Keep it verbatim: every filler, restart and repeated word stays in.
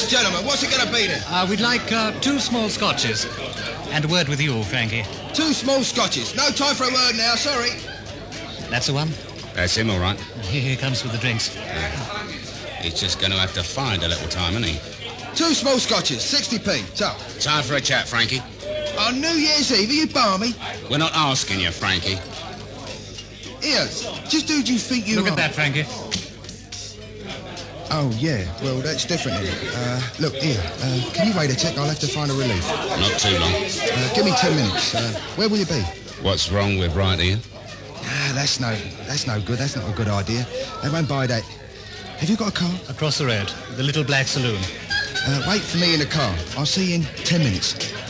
Yes, gentlemen, what's it going to be then? Uh, we'd like uh, two small scotches. And a word with you, Frankie. Two small scotches. No time for a word now, sorry. That's the one? That's him, all right. Here he comes with the drinks. Uh, he's just going to have to find a little time, isn't he? Two small scotches, sixty p. Top. Time for a chat, Frankie. On New Year's Eve, are you balmy? We're not asking you, Frankie. Here, just who do you think you Look are? at that, Frankie. Oh, yeah. Well, that's different, isn't it? Uh, look, here. Uh, can you wait a tick? I'll have to find a relief. Not too long. Uh, give me ten minutes. Uh, where will you be? What's wrong with right here? Ah, that's no, that's no good. That's not a good idea. They won't buy that. Have you got a car? Across the road, the Little Black Saloon. Uh, wait for me in the car. I'll see you in ten minutes.